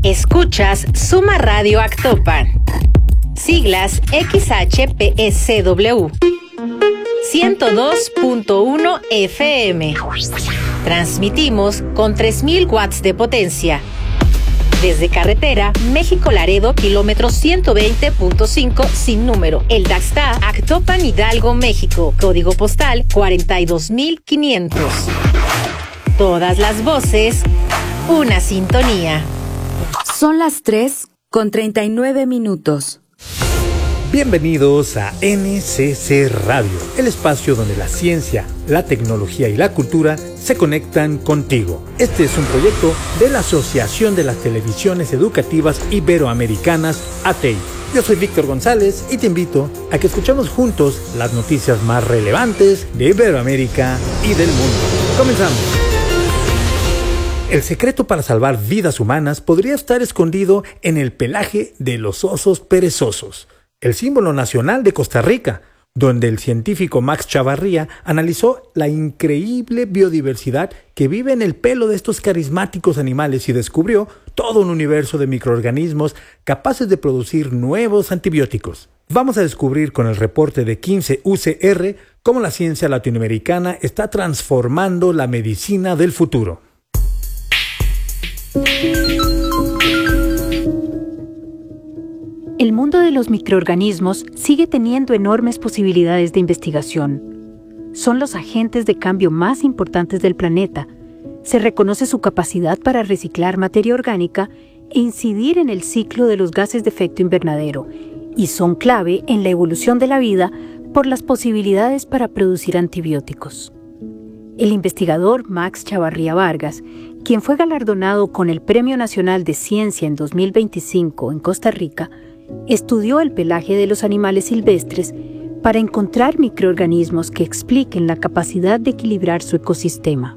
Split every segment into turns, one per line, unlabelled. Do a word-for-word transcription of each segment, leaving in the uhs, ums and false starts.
Escuchas Suma Radio Actopan. Siglas X H P S W. ciento dos punto uno F M. Transmitimos con tres mil watts de potencia. Desde carretera México-Laredo, kilómetro ciento veinte punto cinco sin número. El Daxta, Actopan, Hidalgo, México. Código postal cuarenta y dos mil quinientos. Todas las voces, una sintonía.
Son las tres con treinta y nueve minutos.
Bienvenidos a N C C Radio, el espacio donde la ciencia, la tecnología y la cultura se conectan contigo. Este es un proyecto de la Asociación de las Televisiones Educativas Iberoamericanas, A T E I. Yo soy Víctor González y te invito a que escuchemos juntos las noticias más relevantes de Iberoamérica y del mundo. Comenzamos. El secreto para salvar vidas humanas podría estar escondido en el pelaje de los osos perezosos, el símbolo nacional de Costa Rica, donde el científico Max Chavarría analizó la increíble biodiversidad que vive en el pelo de estos carismáticos animales y descubrió todo un universo de microorganismos capaces de producir nuevos antibióticos. Vamos a descubrir con el reporte de quince U C R cómo la ciencia latinoamericana está transformando la medicina del futuro.
El mundo de los microorganismos sigue teniendo enormes posibilidades de investigación. Son los agentes de cambio más importantes del planeta. Se reconoce su capacidad para reciclar materia orgánica e incidir en el ciclo de los gases de efecto invernadero, y son clave en la evolución de la vida por las posibilidades para producir antibióticos. El investigador Max Chavarría Vargas, quien fue galardonado con el Premio Nacional de Ciencia en dos mil veinticinco en Costa Rica, estudió el pelaje de los animales silvestres para encontrar microorganismos que expliquen la capacidad de equilibrar su ecosistema.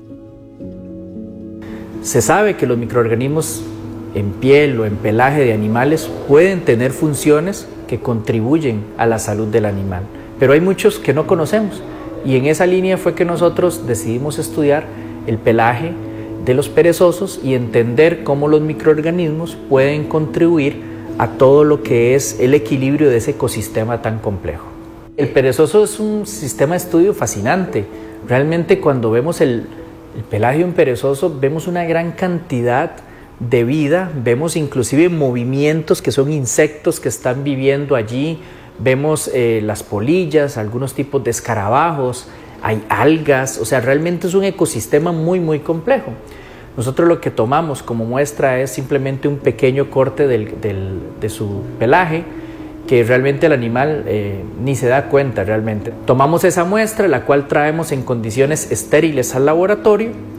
Se sabe que los microorganismos en piel o en pelaje de animales pueden tener funciones que contribuyen a la salud del animal, pero hay muchos que no conocemos, y en esa línea fue que nosotros decidimos estudiar el pelaje de los perezosos y entender cómo los microorganismos pueden contribuir a todo lo que es el equilibrio de ese ecosistema tan complejo. El perezoso es un sistema de estudio fascinante. Realmente cuando vemos el, el pelaje de un perezoso vemos una gran cantidad de vida, vemos inclusive movimientos que son insectos que están viviendo allí, vemos eh, las polillas, algunos tipos de escarabajos, hay algas, o sea, realmente es un ecosistema muy muy complejo. Nosotros lo que tomamos como muestra es simplemente un pequeño corte del, del, de su pelaje, que realmente el animal eh, ni se da cuenta realmente. Tomamos esa muestra, la cual traemos en condiciones estériles al laboratorio,